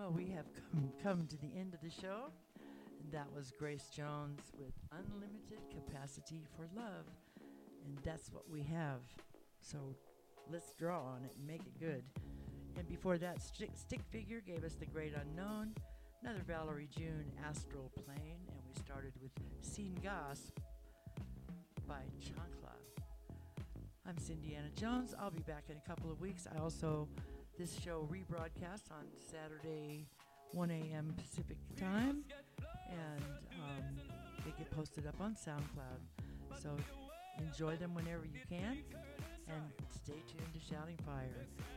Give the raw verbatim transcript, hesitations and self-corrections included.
Well, we have come, come to the end of the show. That was Grace Jones with Unlimited Capacity for Love. And that's what we have. So let's draw on it and make it good. And before that, Stick, Stick Figure gave us The Great Unknown. Another Valerie June, Astral Plane. And we started with Seen Gas by Chancla. I'm Cindy Anna Jones. I'll be back in a couple of weeks. I also, this show rebroadcasts on Saturday, one a.m. Pacific time, and um, they get posted up on SoundCloud. So enjoy them whenever you can, and stay tuned to Shouting Fire.